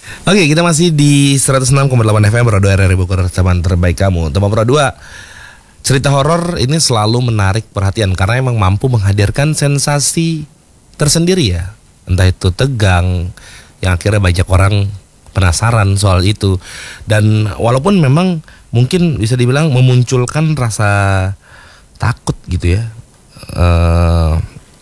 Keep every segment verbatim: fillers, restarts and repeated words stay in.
Oke, kita masih di seratus enam koma delapan F M Pro dua R R I Bogor, teman terbaik kamu. Teman Pro dua, cerita horor ini selalu menarik perhatian karena emang mampu menghadirkan sensasi tersendiri ya. Entah itu tegang, yang akhirnya banyak orang penasaran soal itu. Dan walaupun memang mungkin bisa dibilang memunculkan rasa takut gitu ya. Uh,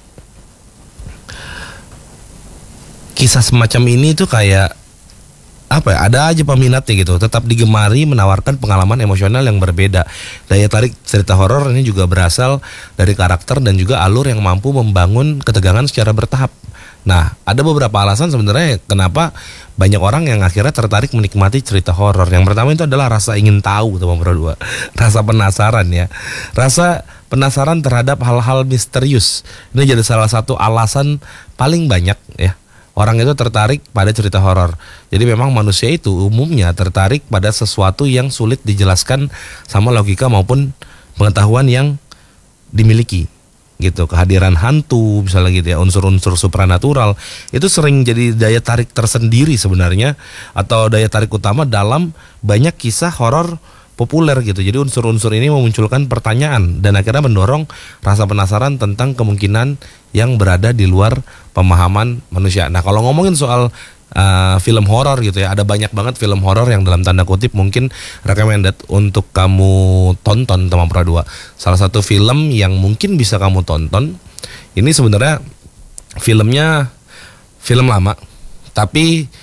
kisah semacam ini tuh kayak apa ya, ada aja peminatnya gitu, tetap digemari, menawarkan pengalaman emosional yang berbeda. Daya tarik cerita horor ini juga berasal dari karakter dan juga alur yang mampu membangun ketegangan secara bertahap. Nah, ada beberapa alasan sebenarnya kenapa banyak orang yang akhirnya tertarik menikmati cerita horor. Yang pertama itu adalah rasa ingin tahu, teman berdua. Rasa penasaran ya. Rasa penasaran terhadap hal-hal misterius. Ini jadi salah satu alasan paling banyak ya orang itu tertarik pada cerita horor. Jadi memang manusia itu umumnya tertarik pada sesuatu yang sulit dijelaskan sama logika maupun pengetahuan yang dimiliki. Gitu, kehadiran hantu misalnya gitu ya, unsur-unsur supranatural itu sering jadi daya tarik tersendiri sebenarnya, atau daya tarik utama dalam banyak kisah horor populer gitu. Jadi unsur-unsur ini memunculkan pertanyaan dan akhirnya mendorong rasa penasaran tentang kemungkinan yang berada di luar pemahaman manusia. Nah, kalau ngomongin soal Uh, film horor gitu ya, ada banyak banget film horor yang dalam tanda kutip mungkin recommended untuk kamu tonton, teman Pro dua. Salah satu film yang mungkin bisa kamu tonton ini sebenarnya filmnya film lama, tapi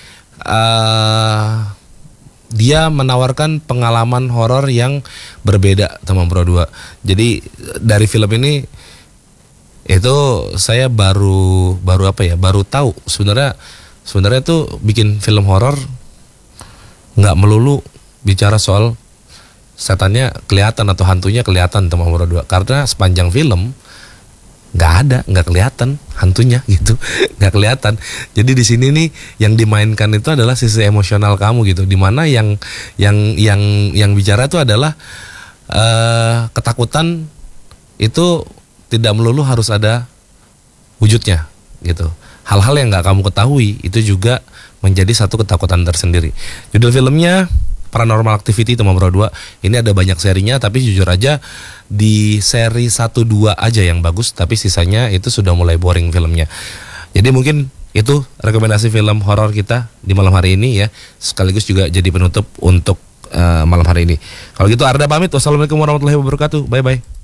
uh, dia menawarkan pengalaman horor yang berbeda, teman Pro dua. Jadi dari film ini itu saya baru baru apa ya, baru tahu sebenarnya Sebenarnya tuh bikin film horor nggak melulu bicara soal setannya kelihatan atau hantunya kelihatan, teman Pro dua. Karena sepanjang film nggak ada, nggak kelihatan hantunya gitu, nggak kelihatan. Jadi di sini nih yang dimainkan itu adalah sisi emosional kamu gitu, dimana yang yang yang yang bicara itu adalah uh, ketakutan itu tidak melulu harus ada wujudnya gitu. Hal-hal yang gak kamu ketahui itu juga menjadi satu ketakutan tersendiri. Judul filmnya Paranormal Activity, teman Pro dua. Ini ada banyak serinya, tapi jujur aja di seri satu dua aja yang bagus, tapi sisanya itu sudah mulai boring filmnya. Jadi mungkin itu rekomendasi film horor kita di malam hari ini ya, sekaligus juga jadi penutup untuk uh, malam hari ini. Kalau gitu Arda pamit. Wassalamualaikum warahmatullahi wabarakatuh. Bye bye.